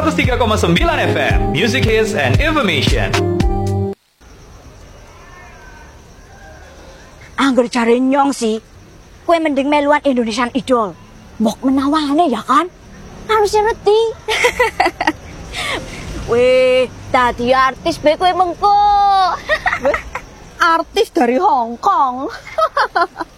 103,9 FM, Music Hits and Information. Angger cari nyong sih, kue mending meluan Indonesian Idol. Bok menawane ya kan? Harusnya ngerti. Weh, tadi artis be kue mengko. Artis dari Hong Kong.